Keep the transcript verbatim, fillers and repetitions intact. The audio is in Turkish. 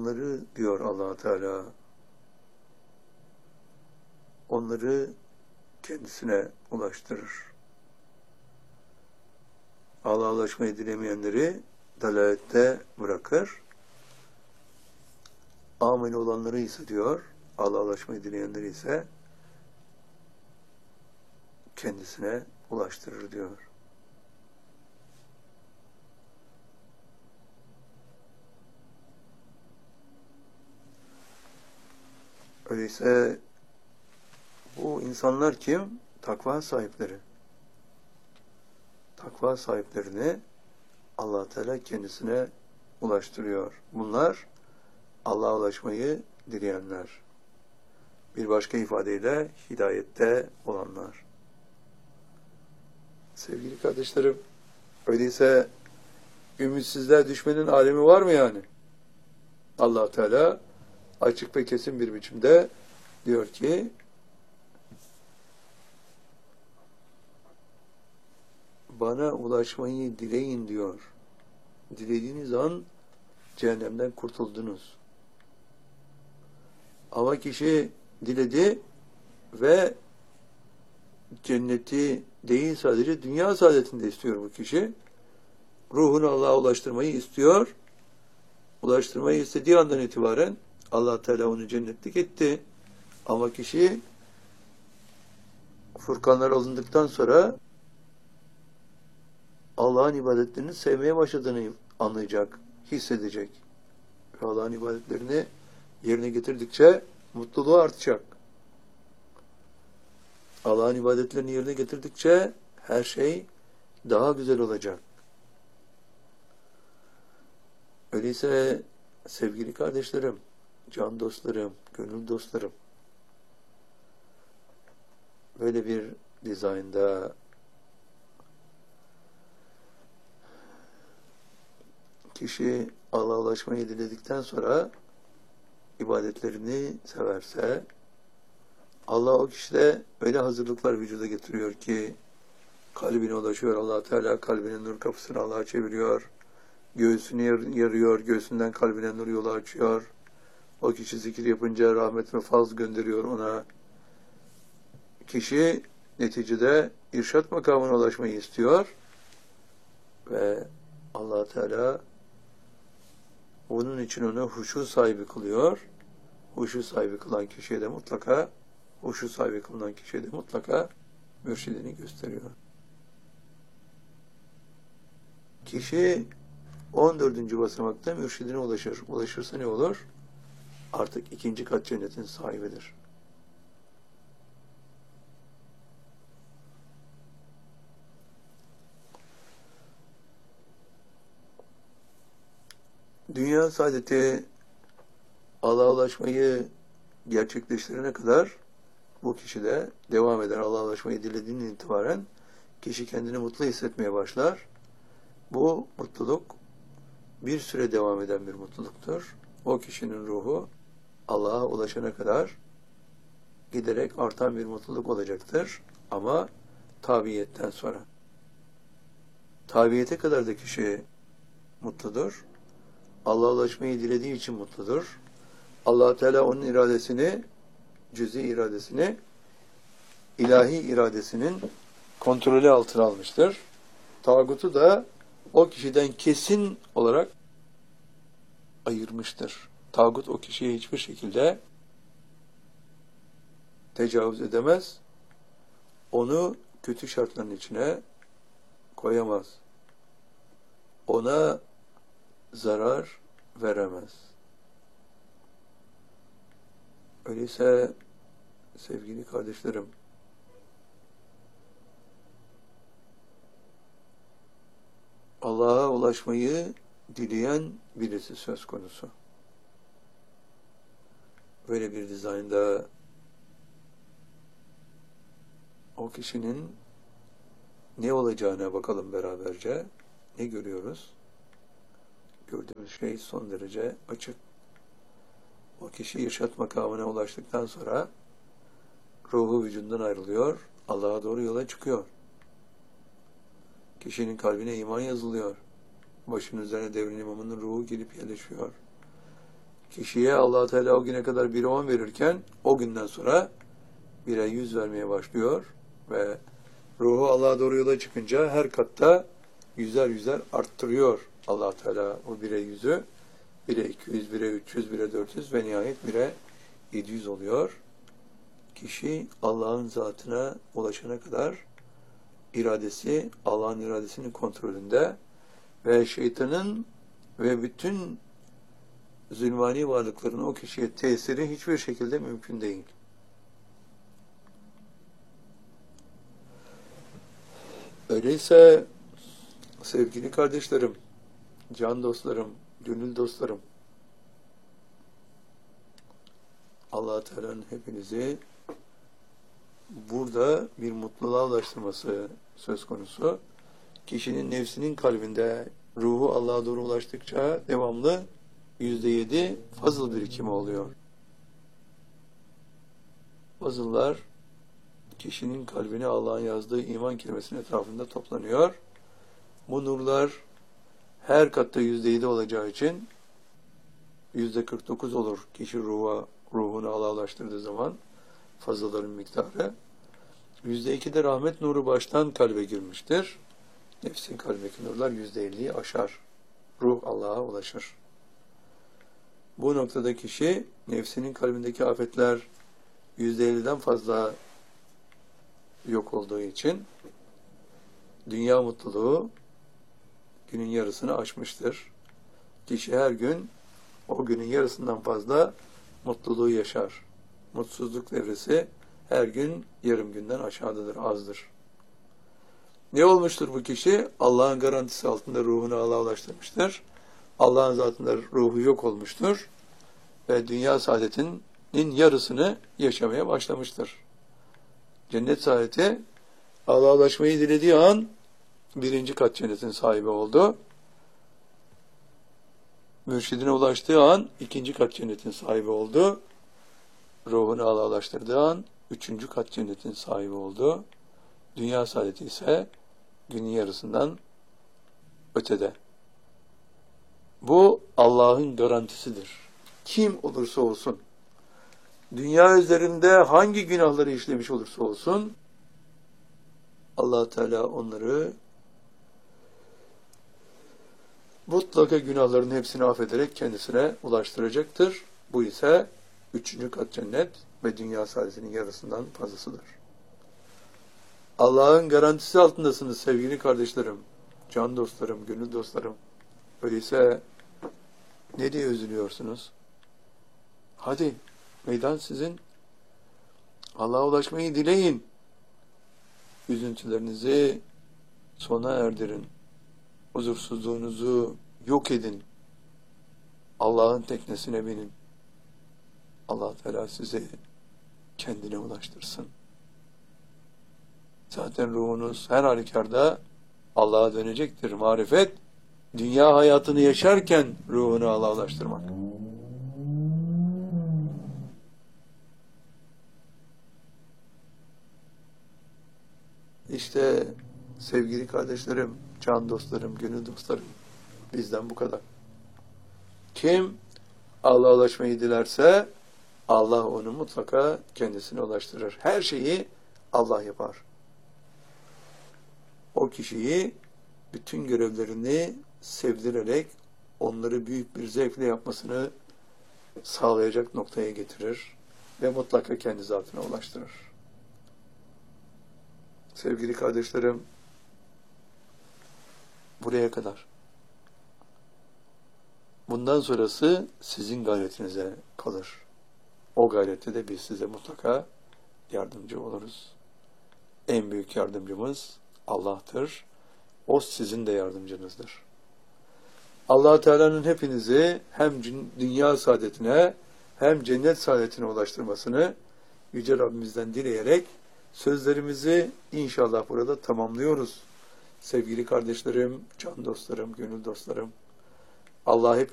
onları diyor Allah Teala, onları kendisine ulaştırır. Allah'a ulaşmayı dilemeyenleri dalalette bırakır. Amel olanları ise diyor, Allah'a ulaşmayı dileyenleri ise kendisine ulaştırır diyor. Öyleyse bu insanlar kim? Takva sahipleri. Takva sahiplerini Allah Teala kendisine ulaştırıyor. Bunlar Allah'a ulaşmayı dileyenler. Bir başka ifadeyle hidayette olanlar. Sevgili kardeşlerim, öyleyse ümitsizliğe düşmenin alemi var mı yani? Allah Teala açık ve kesin bir biçimde diyor ki, bana ulaşmayı dileyin diyor. Dilediğiniz an cehennemden kurtuldunuz. Ama kişi diledi ve cenneti değil sadece dünya saadetini de istiyor bu kişi. Ruhunu Allah'a ulaştırmayı istiyor. Ulaştırmayı istediği andan itibaren Allah Teala onu cennetlik etti. Ama kişi Furkanlar alındıktan sonra Allah'ın ibadetlerini sevmeye başladığını anlayacak, hissedecek. Ve Allah'ın ibadetlerini yerine getirdikçe mutluluğu artacak. Allah'ın ibadetlerini yerine getirdikçe her şey daha güzel olacak. Öyleyse sevgili kardeşlerim, can dostlarım, gönül dostlarım, böyle bir dizaynda kişi Allah'a ulaşmayı diledikten sonra ibadetlerini severse, Allah o kişide öyle hazırlıklar vücuda getiriyor ki kalbine ulaşıyor. Allah Teala kalbinin nur kapısını Allah'a çeviriyor. Göğsünü yarıyor. Göğsünden kalbine nur yolu açıyor. O kişi zikir yapınca rahmet ve faz gönderiyor ona. Kişi neticede irşat makamına ulaşmayı istiyor. Ve Allah Teala onun için onu huşu sahibi kılıyor. Huşu sahibi kılan kişiye de mutlaka huşu sahibi kılınan kişiye de mutlaka mürşidini gösteriyor. Kişi on dördüncü basamakta mürşidine ulaşır. Ulaşırsa ne olur? Artık ikinci kat cennetin sahibidir. Dünya saadeti Allah'a ulaşmayı gerçekleştirene kadar bu kişi de devam eder. Allah'a ulaşmayı dilediğinden itibaren kişi kendini mutlu hissetmeye başlar. Bu mutluluk bir süre devam eden bir mutluluktur. O kişinin ruhu Allah'a ulaşana kadar giderek artan bir mutluluk olacaktır. Ama tabiiyetten sonra. Tabiiyete kadar da kişi mutludur. Allah'a ulaşmayı dilediği için mutludur. Allah Teala onun iradesini, cüz'i iradesini, ilahi iradesinin kontrolü altına almıştır. Tağutu da o kişiden kesin olarak ayırmıştır. Tağut o kişiye hiçbir şekilde tecavüz edemez. Onu kötü şartların içine koyamaz. Ona zarar veremez. Öyleyse sevgili kardeşlerim, Allah'a ulaşmayı dileyen birisi söz konusu. Böyle bir dizaynda o kişinin ne olacağına bakalım beraberce. Ne görüyoruz? Gördüğümüz şey son derece açık. O kişi irşat makamına ulaştıktan sonra ruhu vücudundan ayrılıyor, Allah'a doğru yola çıkıyor. Kişinin kalbine iman yazılıyor. Başının üzerine devrin imamının ruhu gelip yerleşiyor. Kişiye Allah Teala o güne kadar bire on verirken o günden sonra bire yüz vermeye başlıyor ve ruhu Allah'a doğru yola çıkınca her katta yüzer yüzer arttırıyor Allah Teala o bire yüzü. bire iki yüz, bire üç yüz, bire dört yüz ve nihayet bire yedi yüz oluyor. Kişi Allah'ın zatına ulaşana kadar iradesi Allah'ın iradesinin kontrolünde ve şeytanın ve bütün zulmani varlıkların o kişiye tesiri hiçbir şekilde mümkün değil. Öyleyse sevgili kardeşlerim, can dostlarım, gönül dostlarım, Allah Teala'nın hepinizi burada bir mutluluğa ulaştırması söz konusu. Kişinin nefsinin kalbinde ruhu Allah'a doğru ulaştıkça devamlı yüzde yedi fazıl birikimi oluyor. Fazıllar kişinin kalbine Allah'ın yazdığı iman kelimesinin etrafında toplanıyor. Bu nurlar her katta yüzde yedi olacağı için yüzde kırk dokuz olur kişi ruha, ruhunu Allah'a ulaştırdığı zaman fazlaların miktarı. Yüzde iki de rahmet nuru baştan kalbe girmiştir. Nefsin kalbindeki nurlar yüzde elliyi aşar. Ruh Allah'a ulaşır. Bu noktada kişi nefsinin kalbindeki afetler yüzde elliden fazla yok olduğu için dünya mutluluğu günün yarısını aşmıştır. Kişi her gün o günün yarısından fazla mutluluğu yaşar. Mutsuzluk devresi her gün yarım günden aşağıdadır, azdır. Ne olmuştur bu kişi? Allah'ın garantisi altında ruhunu Allah'a ulaştırmıştır. Allah'ın zatında ruhu yok olmuştur. Ve dünya saadetinin yarısını yaşamaya başlamıştır. Cennet saadeti Allah'a ulaşmayı dilediği an birinci kat cennetin sahibi oldu. Mürşidine ulaştığı an ikinci kat cennetin sahibi oldu. Ruhunu Allah'a ulaştırdığı an üçüncü kat cennetin sahibi oldu. Dünya saadeti ise günün yarısından ötede. Bu Allah'ın garantisidir. Kim olursa olsun, dünya üzerinde hangi günahları işlemiş olursa olsun, Allah Teala onları mutlaka günahların hepsini affederek kendisine ulaştıracaktır. Bu ise üçüncü kat cennet ve dünya saadetinin yarısından fazlasıdır. Allah'ın garantisi altındasınız sevgili kardeşlerim, can dostlarım, gönül dostlarım. Öyleyse ne diye üzülüyorsunuz? Hadi meydan sizin. Allah'a ulaşmayı dileyin. Üzüntülerinizi sona erdirin. Huzursuzluğunuzu yok edin. Allah'ın teknesine binin. Allah Teala sizi kendine ulaştırsın. Zaten ruhunuz her halükarda Allah'a dönecektir. Marifet, dünya hayatını yaşarken ruhunu Allah'a ulaştırmak. İşte sevgili kardeşlerim, can dostlarım, gönül dostlarım, bizden bu kadar. Kim Allah'a ulaşmayı dilerse Allah onu mutlaka kendisine ulaştırır. Her şeyi Allah yapar. O kişiyi bütün görevlerini sevdirerek onları büyük bir zevkle yapmasını sağlayacak noktaya getirir ve mutlaka kendi zatına ulaştırır. Sevgili kardeşlerim, buraya kadar. Bundan sonrası sizin gayretinize kalır. O gayrette de biz size mutlaka yardımcı oluruz. En büyük yardımcımız Allah'tır. O sizin de yardımcınızdır. Allah Teala'nın hepinizi hem dünya saadetine hem cennet saadetine ulaştırmasını Yüce Rabbimizden dileyerek sözlerimizi inşallah burada tamamlıyoruz. Sevgili kardeşlerim, can dostlarım, gönül dostlarım, Allah hep